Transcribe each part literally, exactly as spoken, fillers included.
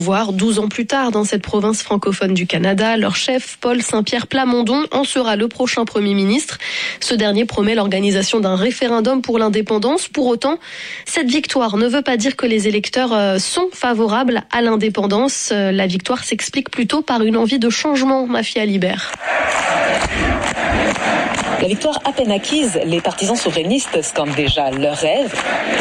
Voire douze ans plus tard, dans cette province francophone du Canada, leur chef, Paul Saint-Pierre Plamondon, en sera le prochain Premier ministre. Ce dernier promet l'organisation d'un référendum pour l'indépendance. Pour autant, cette victoire ne veut pas dire que les électeurs sont favorables à l'indépendance. La victoire s'explique plutôt par une envie de changement, Mafia Libert. La victoire à peine acquise, les partisans souverainistes scandent déjà leur rêve.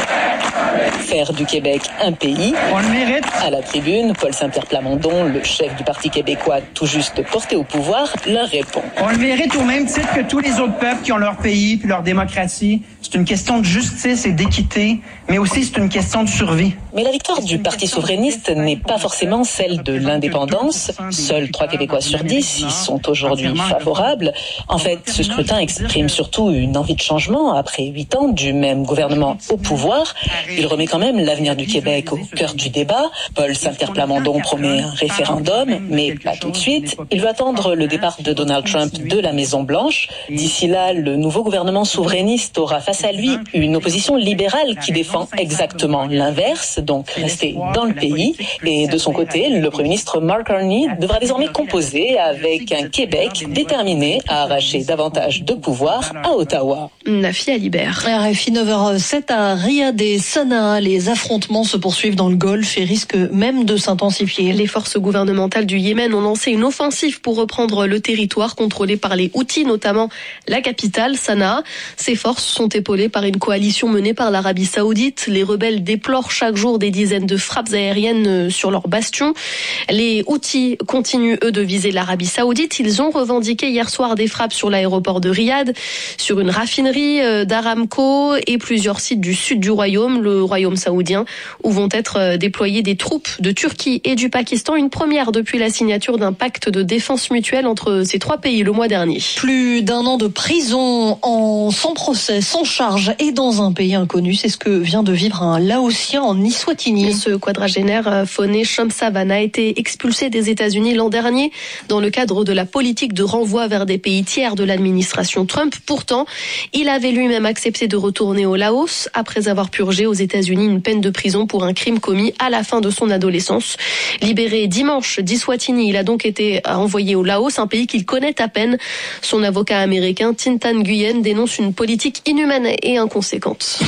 Faire du Québec un pays. On le mérite. À la tribune, Paul Saint-Pierre Plamondon, le chef du Parti québécois tout juste porté au pouvoir, leur répond. On le mérite au même titre que tous les autres peuples qui ont leur pays puis leur démocratie. C'est une question de justice et d'équité, mais aussi c'est une question de survie. Mais la victoire du Parti souverainiste n'est pas forcément celle de l'indépendance. Seuls trois Québécois sur dix y sont aujourd'hui favorables. En fait, ce scrutin exprime surtout une envie de changement après huit ans du même gouvernement au pouvoir. Il remet quand même l'avenir du Québec au cœur du débat. Paul Saint-Pierre Plamondon promet un référendum, mais pas tout de suite. Il veut attendre le départ de Donald Trump de la Maison-Blanche. D'ici là, le nouveau gouvernement souverainiste aura face à lui une opposition libérale qui défend exactement l'inverse, donc rester dans le pays. Et de son côté, le Premier ministre Mark Carney devra désormais composer avec un Québec déterminé à arracher davantage de pouvoir à Ottawa. Mafia Libert. R F I neuf heures sept à Riyad et Sanaa. Les affrontements se poursuivent dans le Golfe et risquent même de s'intensifier. Les forces gouvernementales du Yémen ont lancé une offensive pour reprendre le territoire contrôlé par les Houthis, notamment la capitale, Sanaa. Ces forces sont épaulées par une coalition menée par l'Arabie Saoudite. Les rebelles déplorent chaque jour des dizaines de frappes aériennes sur leurs bastions. Les Houthis continuent, eux, de viser l'Arabie Saoudite. Ils ont revendiqué hier soir des frappes sur l'aéroport de Riyad, sur une raffinerie d'Aramco et plusieurs sites du sud du royaume, le royaume saoudien, où vont être déployées des troupes de Turquie et du Pakistan. Une première depuis la signature d'un pacte de défense mutuelle entre ces trois pays le mois dernier. Plus d'un an de prison en sans procès, sans charge et dans un pays inconnu. C'est ce que vient de vivre un Laotien en Eswatini. Ce quadragénaire Foné Shamsavan a été expulsé des États-Unis l'an dernier dans le cadre de la politique de renvoi vers des pays tiers de l'administration Trump. Pourtant, il avait lui-même accepté de retourner au Laos après avoir purgé aux États-Unis une peine de prison pour un crime commis à la fin de son adolescence. Libéré dimanche d'Eswatini, il a donc été envoyé au Laos, un pays qu'il connaît à peine. Son avocat américain, Thintan Nguyen, dénonce une politique inhumaine et inconséquente.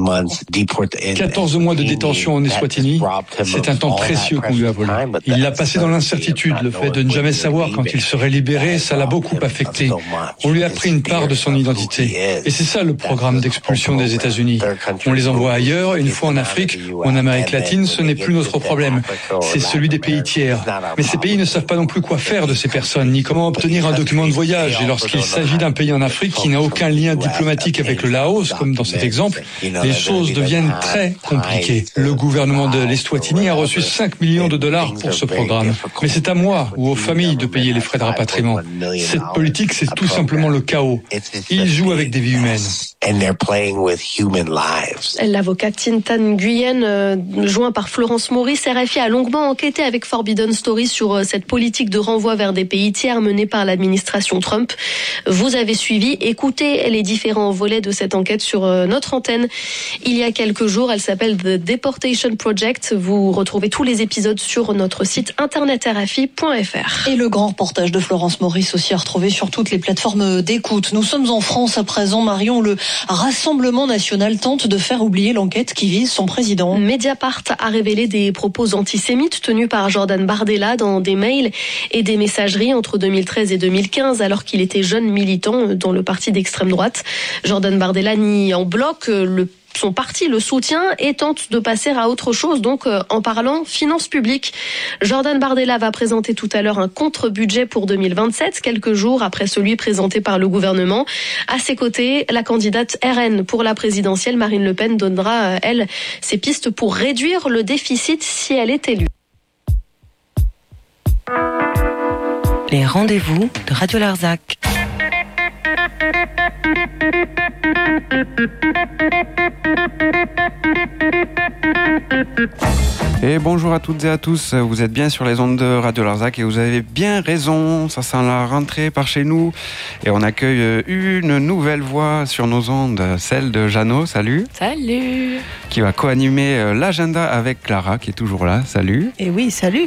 quatorze mois de détention en Eswatini, c'est un temps précieux qu'on lui a volé. Il l'a passé dans l'incertitude. Le fait de ne jamais savoir quand il serait libéré, ça l'a beaucoup affecté. On lui a pris une part de son identité. Et c'est ça le programme d'expulsion des États-Unis. On les envoie ailleurs, une fois en Afrique ou en Amérique latine, ce n'est plus notre problème. C'est celui des pays tiers. Mais ces pays ne savent pas non plus quoi faire de ces personnes, ni comment obtenir un document de voyage. Et lorsqu'il s'agit d'un pays en Afrique qui n'a aucun lien diplomatique avec le Laos, comme dans cet exemple, les choses deviennent très compliquées. Le gouvernement de l'Eswatini a reçu cinq millions de dollars pour ce programme. Mais c'est à moi ou aux familles de payer les frais de rapatriement. Cette politique, c'est tout simplement le chaos. Ils jouent avec des vies humaines. L'avocat Thintan Nguyen, euh, joint par Florence Maurice, R F I a longuement enquêté avec Forbidden Stories sur euh, cette politique de renvoi vers des pays tiers menée par l'administration Trump. Vous avez suivi, écoutez les différents volets de cette enquête sur euh, notre antenne. Il y a quelques jours, elle s'appelle The Deportation Project. Vous retrouvez tous les épisodes sur notre site internet r f i point f r. Et le grand reportage de Florence Maurice aussi à retrouver sur toutes les plateformes d'écoute. Nous sommes en France à présent, Marion. Le Rassemblement national tente de faire oublier l'enquête qui vise son président. Mediapart a révélé des propos antisémites tenus par Jordan Bardella dans des mails et des messageries entre deux mille treize et deux mille quinze, alors qu'il était jeune militant dans le parti d'extrême droite. Jordan Bardella nie en bloc le son parti le soutient et tente de passer à autre chose, donc euh, en parlant finances publiques. Jordan Bardella va présenter tout à l'heure un contre-budget pour deux mille vingt-sept, quelques jours après celui présenté par le gouvernement. À ses côtés, la candidate R N pour la présidentielle, Marine Le Pen, donnera, euh, elle, ses pistes pour réduire le déficit si elle est élue. Les rendez-vous de Radio Larzac. Et bonjour à toutes et à tous, vous êtes bien sur les ondes de Radio Larzac et vous avez bien raison, ça sent la rentrée par chez nous. Et on accueille une nouvelle voix sur nos ondes, celle de Jeannot, salut. Salut. Qui va co-animer l'agenda avec Clara qui est toujours là, salut. Et oui, salut.